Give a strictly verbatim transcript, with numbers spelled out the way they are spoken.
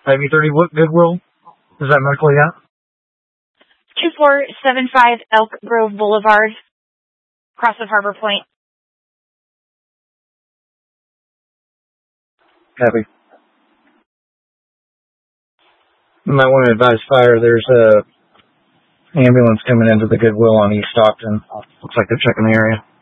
Ivy thirty Goodwill. Is that medical yet? two four seven five Elk Grove Boulevard, across of Harbor Point. Copy. You might want to advise fire. There's a ambulance coming into the Goodwill on East Stockton. Looks like they're checking the area.